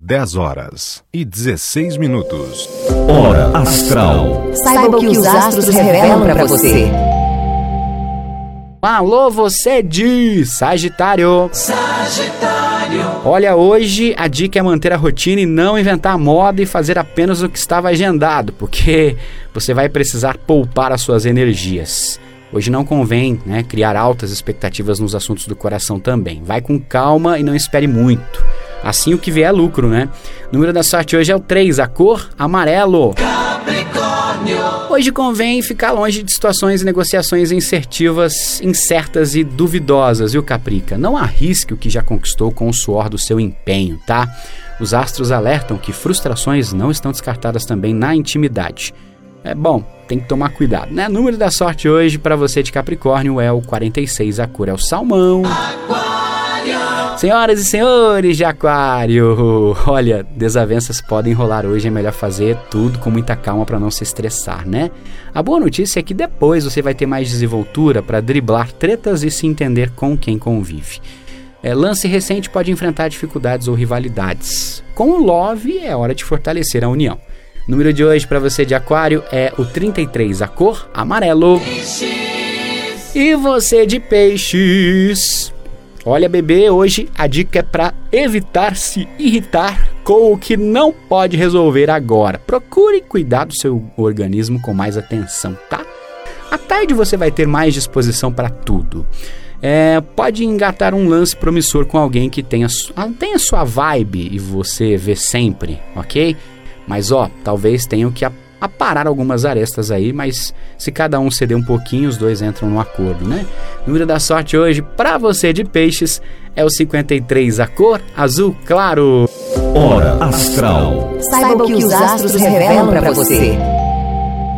10h16. Hora Astral. Saiba o que os astros revelam para você. Alô, você de Sagitário. Olha, hoje a dica é manter a rotina e não inventar moda e fazer apenas o que estava agendado, porque você vai precisar poupar as suas energias. Hoje não convém, criar altas expectativas nos assuntos do coração também. Vai com calma e não espere muito. Assim o que vier é lucro, né? O número da sorte hoje é o 3, a cor amarelo. Capricórnio. Hoje convém ficar longe de situações e negociações incertas e duvidosas, viu, Caprica? Não arrisque o que já conquistou com o suor do seu empenho, tá? Os astros alertam que frustrações não estão descartadas também na intimidade. É bom, tem que tomar cuidado, né? O número da sorte hoje para você de Capricórnio é o 46, a cor é o salmão. Senhoras e senhores de Aquário, olha, desavenças podem rolar hoje, é melhor fazer tudo com muita calma para não se estressar, né? A boa notícia é que depois você vai ter mais desenvoltura para driblar tretas e se entender com quem convive. Lance recente pode enfrentar dificuldades ou rivalidades. Com o Love é hora de fortalecer a união. O número de hoje para você de Aquário é o 33, a cor amarelo. E você de Peixes... Olha, bebê, hoje a dica é para evitar se irritar com o que não pode resolver agora. Procure cuidar do seu organismo com mais atenção, tá? À tarde você vai ter mais disposição para tudo. Pode engatar um lance promissor com alguém que tenha a sua vibe e você vê sempre, ok? Mas, talvez tenham que aparar algumas arestas aí, mas se cada um ceder um pouquinho, os dois entram no acordo, né? O número da sorte hoje, para você de Peixes, é o 53, a cor azul claro. Hora Astral. Saiba o que os astros revelam para você.